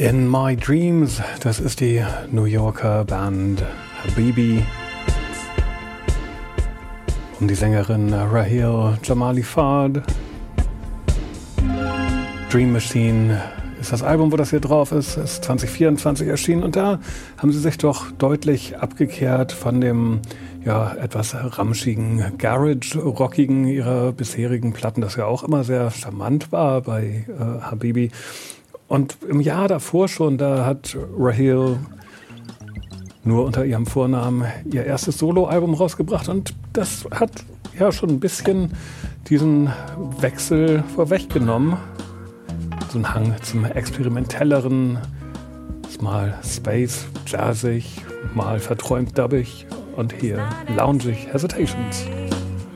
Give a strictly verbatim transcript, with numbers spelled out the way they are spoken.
In My Dreams, das ist die New Yorker Band Habibi um die Sängerin Raheel Jamali Fard. Dream Machine ist das Album, wo das hier drauf ist, ist zwanzig vierundzwanzig erschienen und da haben sie sich doch deutlich abgekehrt von dem ja etwas ramschigen, garage-rockigen ihrer bisherigen Platten, das ja auch immer sehr charmant war bei äh, Habibi. Und im Jahr davor schon, da hat Raheel nur unter ihrem Vornamen ihr erstes Soloalbum rausgebracht und das hat ja schon ein bisschen diesen Wechsel vorweggenommen. So ein Hang zum experimentelleren, ist mal space, jazzig, mal verträumt dubbig und hier loungig Hesitations.